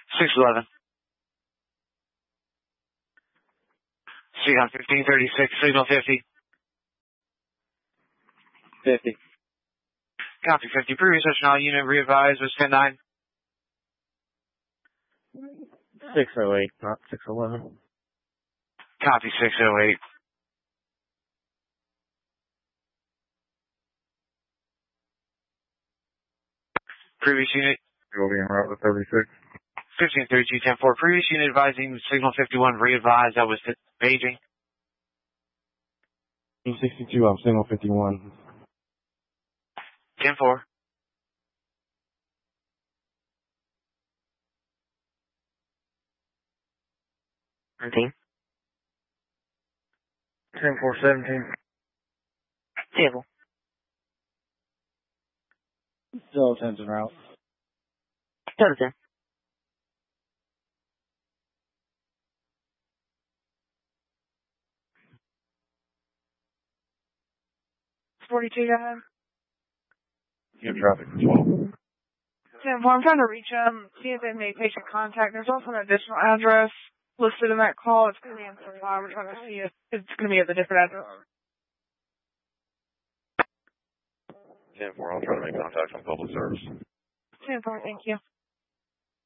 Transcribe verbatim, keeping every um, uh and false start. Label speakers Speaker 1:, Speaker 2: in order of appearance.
Speaker 1: six eleven. Seahawk fifteen thirty-six, signal fifty.
Speaker 2: fifty.
Speaker 1: Copy fifty. Previous all unit re-advised was ten nine.
Speaker 2: six oh eight, not six eleven.
Speaker 1: Copy six oh eight. Previous unit.
Speaker 2: You'll be en route to thirty-six.
Speaker 1: fifteen thirty-two ten four. Previous unit advising signal fifty-one re-advised. That was paging.
Speaker 2: sixty-two, I'm signal fifty-one.
Speaker 1: ten four.
Speaker 2: nineteen. ten four seventeen.
Speaker 1: Table.
Speaker 2: Still ten's en route.
Speaker 1: ten.
Speaker 3: forty-two, go ahead.
Speaker 2: You have traffic for twelve.
Speaker 3: ten four, I'm trying to reach them, see if they've made patient contact. There's also an additional address listed in that call. It's going to be in Survivor. We're trying to see if it's going to be at the different address.
Speaker 2: ten four, I'll try to make contact on public service.
Speaker 3: ten four, thank you.